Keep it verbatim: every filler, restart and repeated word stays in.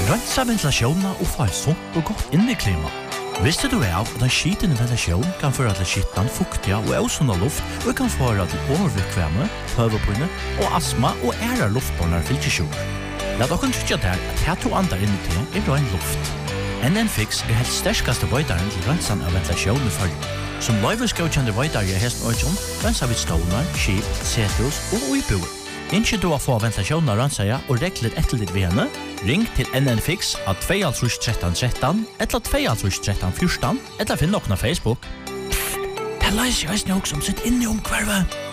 Rensa ventilasjonen og få et sunt og godt inneklima. Visste du av at en skitende ventilasjon kan føre til skittan, fuktiga og ausunda luft og kan føre til overvikvemme, høvepinne og astma og ære luftbårnar fylkesjord. Lad dere trykke der at her to andre inni til er ren luft. N N Fix er helt sterskaste vøydaren til rensan av ventilasjonen i følge. Som løyveskjøkjende vøydare i hesten øyjon, rensa vi stålar, skip, setos og uiboer. Innskje du å få ventilasjonen av rensaja og rekler etter litt ved henne, ring til N N Fix av to tre tre tre eller to tre tre fjorten eller finn noen av Facebook. Psst, det er leis jeg også som sitter inne i omkvarvet.